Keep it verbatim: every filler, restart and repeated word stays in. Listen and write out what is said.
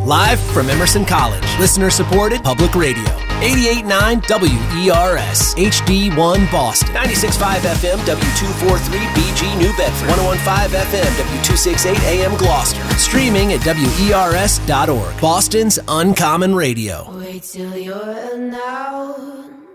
Live from Emerson College. Listener-supported public radio. eighty-eight point nine W E R S. H D one Boston. ninety-six point five F M W two forty-three B G New Bedford. one oh one point five F M W two sixty-eight A M Gloucester. Streaming at W E R S dot org. Boston's Uncommon Radio. Wait till you're an out.